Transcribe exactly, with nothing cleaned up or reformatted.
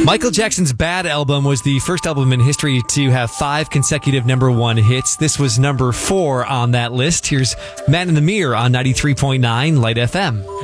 Michael Jackson's Bad album was the first album in history to have five consecutive number one hits. This was number four on that list. Here's Man in the Mirror on ninety-three point nine Light F M.